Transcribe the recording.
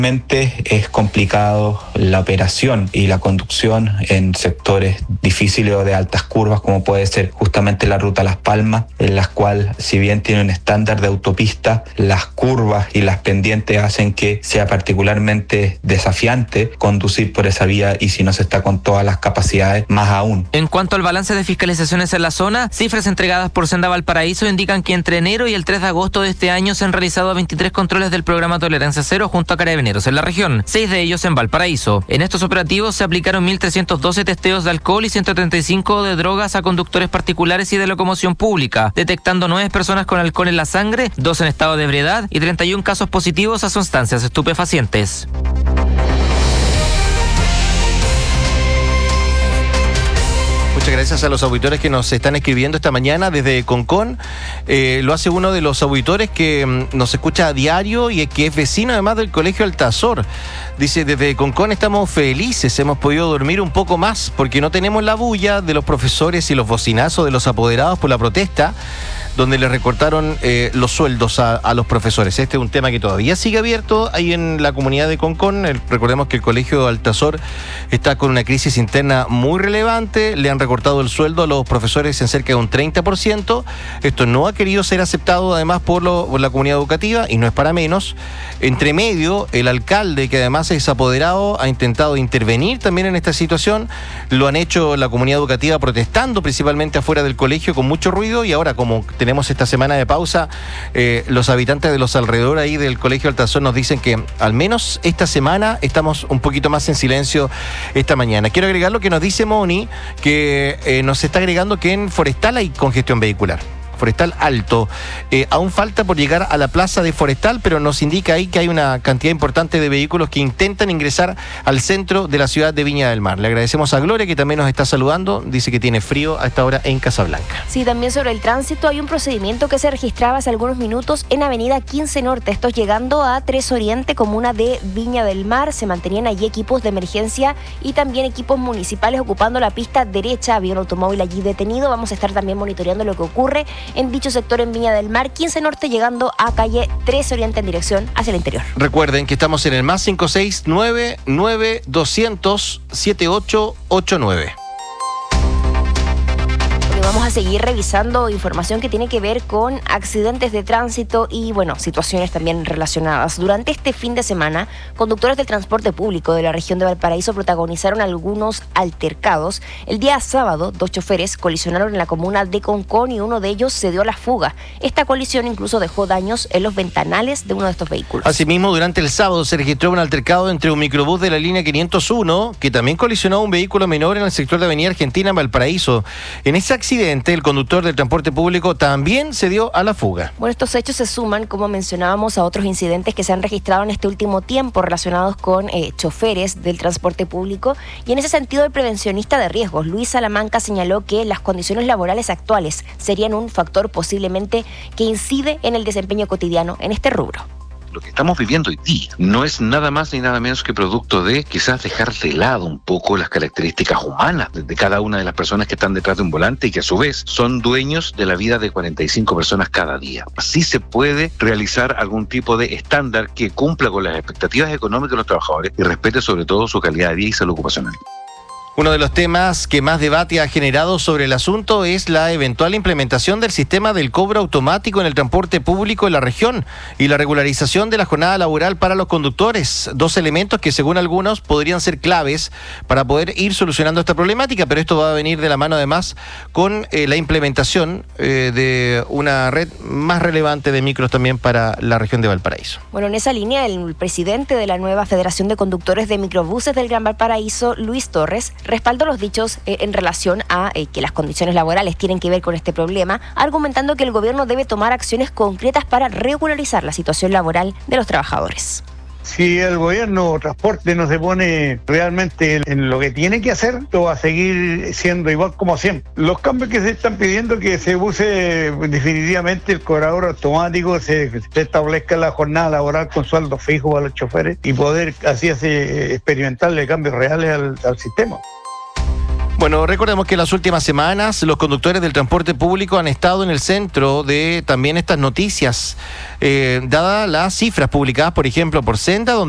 Es complicado la operación y la conducción en sectores difíciles o de altas curvas, como puede ser justamente la ruta Las Palmas, en las cuales, si bien tiene un estándar de autopista, las curvas y las pendientes hacen que sea particularmente desafiante conducir por esa vía, y si no se está con todas las capacidades, más aún. En cuanto al balance de fiscalizaciones en la zona, cifras entregadas por Senda Valparaíso indican que entre enero y el 3 de agosto de este año se han realizado 23 controles del programa Tolerancia Cero junto a Carabineros en la región, 6 de ellos en Valparaíso. En estos operativos se aplicaron 1.312 testeos de alcohol y 135 de drogas a conductores particulares y de locomoción pública, detectando 9 personas con alcohol en la sangre, 2 en estado de ebriedad y 31 casos positivos a sustancias estupefacientes. Muchas gracias a los auditores que nos están escribiendo esta mañana desde Concón. Lo hace uno de los auditores que nos escucha a diario y que es vecino además del Colegio Altazor. Dice, desde Concón estamos felices, hemos podido dormir un poco más porque no tenemos la bulla de los profesores y los bocinazos de los apoderados por la protesta, donde le recortaron los sueldos a los profesores. Este es un tema que todavía sigue abierto ahí en la comunidad de Concón. Recordemos que el Colegio Altazor está con una crisis interna muy relevante. Le han recortado el sueldo a los profesores en cerca de un 30%. Esto no ha querido ser aceptado además por la comunidad educativa, y no es para menos. Entre medio, el alcalde, que además es apoderado, ha intentado intervenir también en esta situación. Lo han hecho la comunidad educativa protestando principalmente afuera del colegio con mucho ruido, y ahora, como tenemos esta semana de pausa, los habitantes de los alrededores ahí del Colegio Altazor nos dicen que al menos esta semana estamos un poquito más en silencio esta mañana. Quiero agregar lo que nos dice Moni, que nos está agregando que en Forestal hay congestión vehicular. Forestal alto. Aún falta por llegar a la plaza de Forestal, pero nos indica ahí que hay una cantidad importante de vehículos que intentan ingresar al centro de la ciudad de Viña del Mar. Le agradecemos a Gloria, que también nos está saludando. Dice que tiene frío a esta hora en Casablanca. Sí, también sobre el tránsito hay un procedimiento que se registraba hace algunos minutos en Avenida 15 Norte. Estos llegando a 3 Oriente, comuna de Viña del Mar. Se mantenían allí equipos de emergencia y también equipos municipales ocupando la pista derecha. Había un automóvil allí detenido. Vamos a estar también monitoreando lo que ocurre en dicho sector en Viña del Mar, 15 Norte, llegando a calle 3 Oriente en dirección hacia el interior. Recuerden que estamos en el más 569-9200-7889. Vamos a seguir revisando información que tiene que ver con accidentes de tránsito y, situaciones también relacionadas. Durante este fin de semana, conductores del transporte público de la región de Valparaíso protagonizaron algunos altercados. El día sábado, 2 choferes colisionaron en la comuna de Concón y uno de ellos se dio a la fuga. Esta colisión incluso dejó daños en los ventanales de uno de estos vehículos. Asimismo, durante el sábado se registró un altercado entre un microbús de la línea 501, que también colisionó a un vehículo menor en el sector de Avenida Argentina en Valparaíso. En ese accidente, el conductor del transporte público también se dio a la fuga. Bueno, estos hechos se suman, como mencionábamos, a otros incidentes que se han registrado en este último tiempo relacionados con choferes del transporte público. Y en ese sentido, el prevencionista de riesgos, Luis Salamanca, señaló que las condiciones laborales actuales serían un factor posiblemente que incide en el desempeño cotidiano en este rubro. Lo que estamos viviendo hoy día no es nada más ni nada menos que producto de quizás dejar de lado un poco las características humanas de cada una de las personas que están detrás de un volante y que a su vez son dueños de la vida de 45 personas cada día. Así se puede realizar algún tipo de estándar que cumpla con las expectativas económicas de los trabajadores y respete sobre todo su calidad de vida y salud ocupacional. Uno de los temas que más debate ha generado sobre el asunto es la eventual implementación del sistema del cobro automático en el transporte público en la región y la regularización de la jornada laboral para los conductores. 2 elementos que, según algunos, podrían ser claves para poder ir solucionando esta problemática, pero esto va a venir de la mano además con la implementación de una red más relevante de micros también para la región de Valparaíso. Bueno, en esa línea, el presidente de la nueva Federación de Conductores de Microbuses del Gran Valparaíso, Luis Torres, respaldó los dichos en relación a que las condiciones laborales tienen que ver con este problema, argumentando que el gobierno debe tomar acciones concretas para regularizar la situación laboral de los trabajadores. Si el gobierno transporte no se pone realmente en lo que tiene que hacer, esto va a seguir siendo igual como siempre. Los cambios que se están pidiendo, que se use definitivamente el cobrador automático, se establezca la jornada laboral con sueldo fijo a los choferes y poder así experimentarle cambios reales al sistema. Bueno, recordemos que en las últimas semanas los conductores del transporte público han estado en el centro de también estas noticias, dadas las cifras publicadas, por ejemplo, por Senda, donde